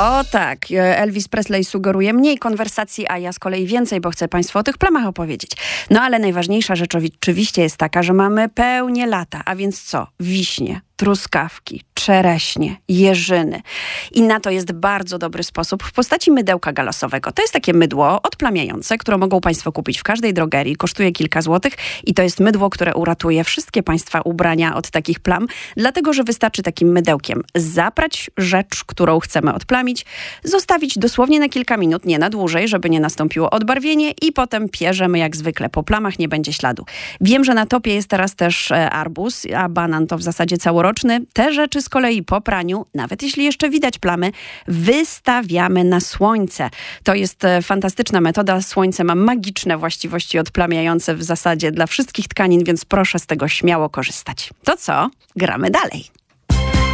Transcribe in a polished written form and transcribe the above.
O tak, Elvis Presley sugeruje mniej konwersacji, a ja z kolei więcej, bo chcę Państwu o tych plamach opowiedzieć. No ale najważniejsza rzecz oczywiście jest taka, że mamy pełnię lata, a więc co? Wiśnie, truskawki, czereśnie, jeżyny. I na to jest bardzo dobry sposób w postaci mydełka galasowego. To jest takie mydło odplamiające, które mogą Państwo kupić w każdej drogerii. Kosztuje kilka złotych i to jest mydło, które uratuje wszystkie Państwa ubrania od takich plam, dlatego, że wystarczy takim mydełkiem zaprać rzecz, którą chcemy odplamić, zostawić dosłownie na kilka minut, nie na dłużej, żeby nie nastąpiło odbarwienie i potem pierzemy jak zwykle. Po plamach nie będzie śladu. Wiem, że na topie jest teraz też arbuz, a banan to w zasadzie całoroczny. Te rzeczy z kolei po praniu, nawet jeśli jeszcze widać plamy, wystawiamy na słońce. To jest fantastyczna metoda. Słońce ma magiczne właściwości odplamiające w zasadzie dla wszystkich tkanin, więc proszę z tego śmiało korzystać. To co? Gramy dalej.